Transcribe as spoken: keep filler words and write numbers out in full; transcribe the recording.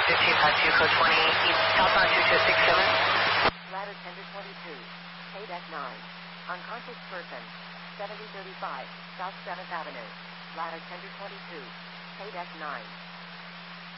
fifteen past two, code twenty, southbound two two six seven. Ladder ten to twenty-two, K deck nine. Unconscious person, seventy thirty-five, South seventh Avenue. Ladder ten to twenty-two, K deck nine.